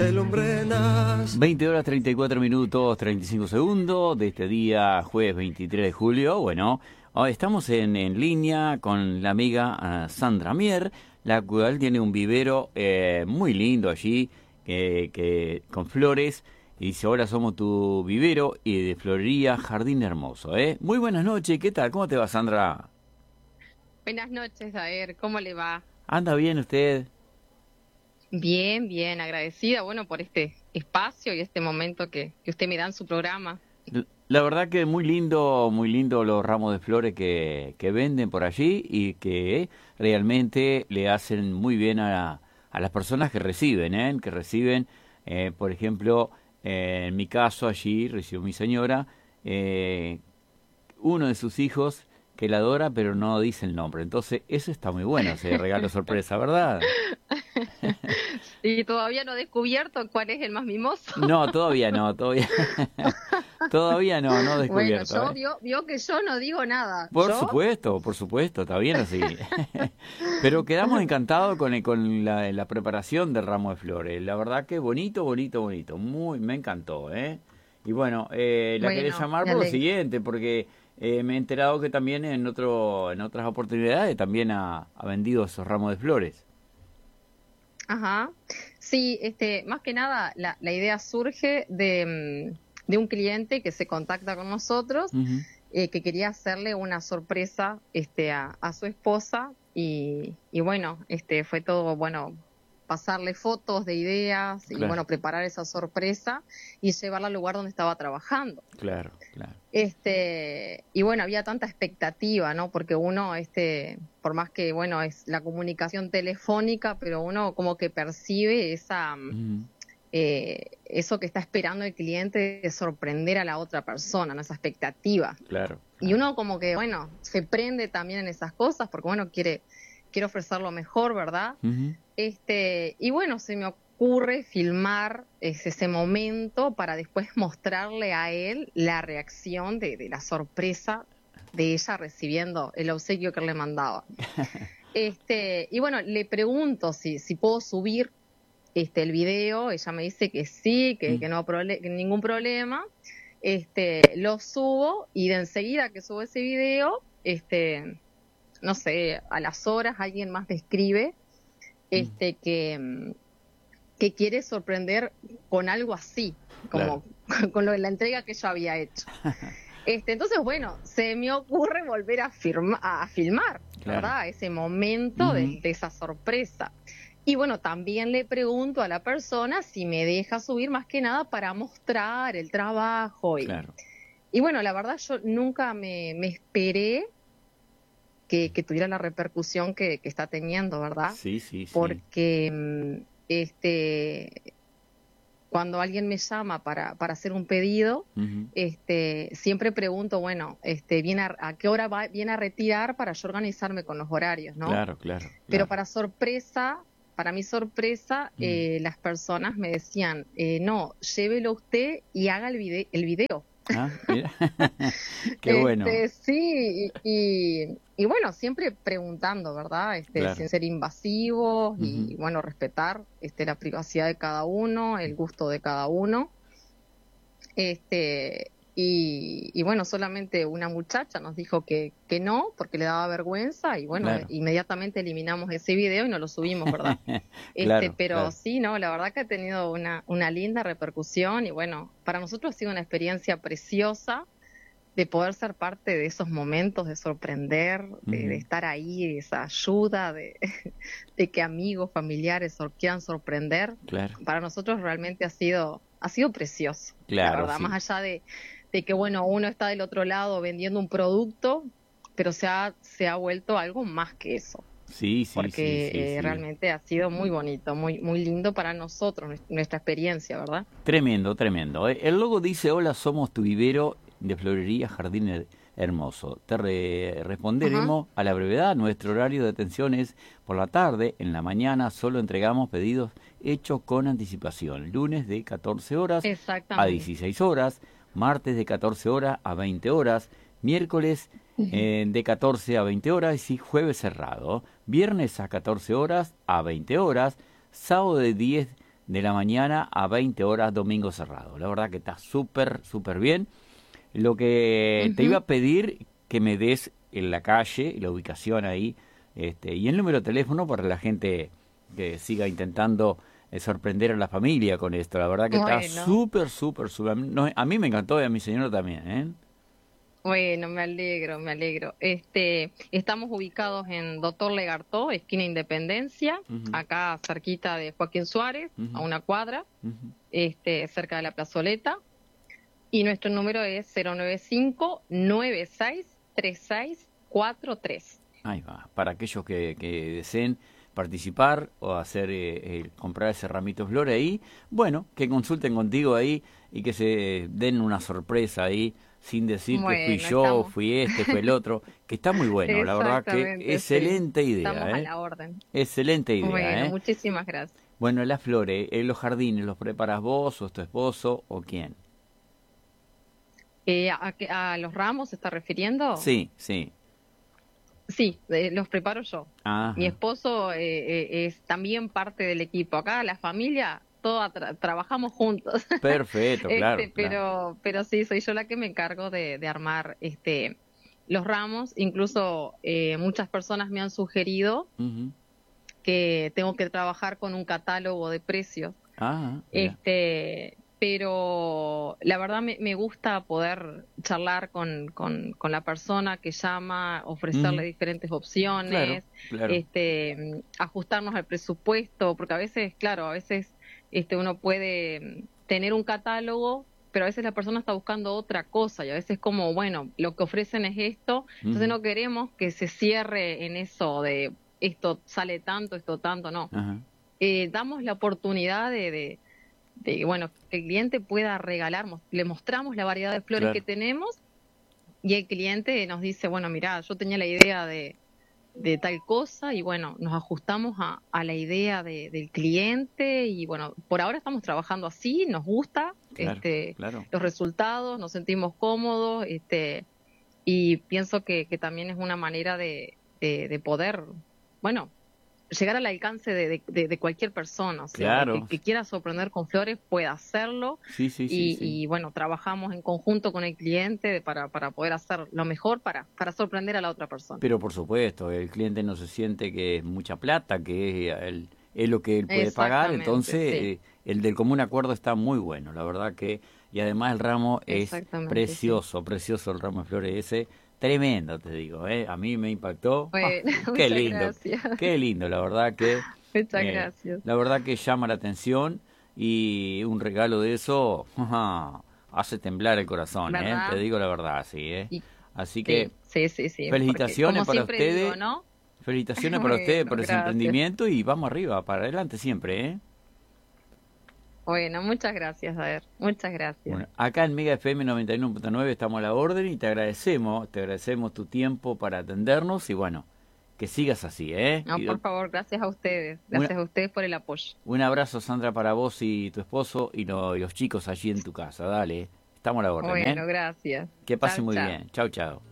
el hombre nace. 20 horas 34 minutos 35 segundos de este día jueves 23 de julio. Bueno, estamos en línea con la amiga Sandra Mier, la cual tiene un vivero muy lindo allí que con flores. Y dice, hola, somos tu vivero y de florería Jardín Hermoso. Muy buenas noches, ¿qué tal? ¿Cómo te va, Sandra? Buenas noches, Daer, ¿cómo le va? ¿Anda bien usted? Bien, bien, agradecida, bueno, por este espacio y este momento que usted me da en su programa. La verdad que muy lindo los ramos de flores que venden por allí y que realmente le hacen muy bien a las personas que reciben, por ejemplo, en mi caso allí recibió mi señora, uno de sus hijos que la adora pero no dice el nombre, entonces eso está muy bueno, ese regalo sorpresa, ¿verdad? Y todavía no he descubierto cuál es el más mimoso. No, todavía no descubierto. Bueno, vio que yo no digo nada. Por supuesto, está bien así. Pero quedamos encantados con la preparación del ramo de flores. La verdad que bonito. Me encantó, Y bueno, quería llamar por lo siguiente, porque me he enterado que también en otras oportunidades también ha vendido esos ramos de flores. Ajá. Sí, más que nada la idea surge de un cliente que se contacta con nosotros, Uh-huh. Que quería hacerle una sorpresa a su esposa y bueno, fue todo, bueno, pasarle fotos de ideas y Claro. bueno, preparar esa sorpresa y llevarla al lugar donde estaba trabajando. Claro. Y bueno, había tanta expectativa, ¿no? Porque uno, por más que, bueno, es la comunicación telefónica, pero uno como que percibe Uh-huh. eso que está esperando el cliente de sorprender a la otra persona, ¿no? Esa expectativa. Claro. Y uno como que, bueno, se prende también en esas cosas porque, bueno, quiere ofrecer lo mejor, ¿verdad? Uh-huh. Y bueno, se me ocurre filmar ese momento para después mostrarle a él la reacción de la sorpresa de ella recibiendo el obsequio que él le mandaba. Y bueno, le pregunto si puedo subir el video. Ella me dice que sí, que no que ningún problema. Lo subo y de enseguida que subo ese video, no sé, a las horas alguien más me escribe que quiere sorprender con algo así, como Claro. con la entrega que yo había hecho. Entonces, bueno, se me ocurre volver a filmar, Claro. ¿verdad? Ese momento Uh-huh. de esa sorpresa. Y bueno, también le pregunto a la persona si me deja subir más que nada para mostrar el trabajo. Claro. Y bueno, la verdad yo nunca me esperé que tuviera la repercusión que está teniendo, ¿verdad? Sí. Porque cuando alguien me llama para hacer un pedido, Uh-huh. siempre pregunto, bueno, ¿a qué hora viene a retirar para yo organizarme con los horarios, ¿no? Claro. Pero para mi sorpresa, las personas me decían, no, llévelo usted y haga el video. Ah, mira. Qué bueno. Sí, y bueno, siempre preguntando, ¿verdad? Claro. Sin ser invasivos y Uh-huh. bueno, respetar la privacidad de cada uno, el gusto de cada uno. Y bueno, solamente una muchacha nos dijo que no, porque le daba vergüenza y bueno, Claro. inmediatamente eliminamos ese video y no lo subimos, ¿verdad? Claro, Pero claro. sí, no, la verdad que ha tenido una linda repercusión y bueno, para nosotros ha sido una experiencia preciosa de poder ser parte de esos momentos, de sorprender, de estar ahí, esa ayuda, de que amigos, familiares quieran sorprender. Claro. Para nosotros realmente ha sido precioso, Claro, la verdad, sí. más allá de que bueno, uno está del otro lado vendiendo un producto, pero se ha vuelto algo más que eso. Sí. Porque realmente ha sido muy bonito, muy lindo para nosotros, nuestra experiencia, ¿verdad? Tremendo. El logo dice, hola, somos tu vivero de florería Jardín Hermoso. Te responderemos a la brevedad. Nuestro horario de atención es por la tarde. En la mañana solo entregamos pedidos hechos con anticipación. Lunes de 14 horas a 16 horas. Martes de 14 horas a 20 horas. Miércoles de 14 a 20 horas y jueves cerrado. Viernes a 14 horas a 20 horas. Sábado de de la mañana a 20 horas, domingo cerrado. La verdad que está súper, súper bien. Lo que te iba a pedir que me des en la calle, la ubicación ahí, y el número de teléfono para la gente que siga intentando sorprender a la familia con esto. La verdad que está súper, súper, súper. No, a mí me encantó y a mi señora también, ¿eh? Bueno, me alegro, me alegro. Estamos ubicados en Doctor Legartó, esquina Independencia, acá cerquita de Joaquín Suárez, a una cuadra, cerca de la plazoleta. Y nuestro número es 095-963643. Ahí va, para aquellos que deseen participar o hacer comprar ese ramito de flores ahí, bueno, que consulten contigo ahí y que se den una sorpresa ahí sin decir que fui yo, fui fue el otro, que está muy bueno, la verdad que excelente idea. Estamos a la orden. Excelente idea. Bueno, muchísimas gracias. Bueno, las flores, los jardines, ¿los preparas vos o tu esposo o quién? ¿A los ramos se está refiriendo? Sí, sí. Sí, los preparo yo. Ajá. Mi esposo es también parte del equipo. Acá la familia, toda trabajamos juntos. Perfecto, claro, pero sí, soy yo la que me encargo de armar los ramos. Incluso muchas personas me han sugerido que tengo que trabajar con un catálogo de precios. Pero la verdad me gusta poder charlar con la persona que llama, ofrecerle diferentes opciones, claro. Ajustarnos al presupuesto, porque a veces, claro, a veces uno puede tener un catálogo, pero a veces la persona está buscando otra cosa y a veces como, bueno, lo que ofrecen es esto, entonces no queremos que se cierre en eso de esto sale tanto, esto tanto, no. Damos la oportunidad de bueno, que el cliente pueda regalar, le mostramos la variedad de flores que tenemos y el cliente nos dice, bueno, mirá, yo tenía la idea de tal cosa y bueno, nos ajustamos a la idea del cliente y bueno, por ahora estamos trabajando así, nos gusta los resultados, nos sentimos cómodos y pienso que también es una manera de poder, bueno, llegar al alcance de cualquier persona, o sea, el que quiera sorprender con flores puede hacerlo y bueno, trabajamos en conjunto con el cliente para poder hacer lo mejor para sorprender a la otra persona. Pero por supuesto, el cliente no se siente que es mucha plata, que es lo que él puede pagar, entonces el del común acuerdo está muy bueno, la verdad que, y además el ramo es precioso, precioso el ramo de flores ese. Tremendo, te digo, a mí me impactó. Bueno, qué lindo, gracias. Qué lindo, la verdad que. Muchas gracias. La verdad que llama la atención y un regalo de eso hace temblar el corazón, te digo la verdad, sí, Así que sí, felicitaciones para ustedes, digo, ¿no? Felicitaciones para ustedes por ese emprendimiento y vamos arriba, para adelante siempre, Bueno, muchas gracias, a ver, muchas gracias. Bueno, acá en Mega FM 91.9 estamos a la orden y te agradecemos tu tiempo para atendernos y bueno, que sigas así, No, por favor, gracias a ustedes por el apoyo. Un abrazo, Sandra, para vos y tu esposo y los chicos allí en tu casa, dale, estamos a la orden. Bueno, gracias. Que pase muy bien, chau, chau.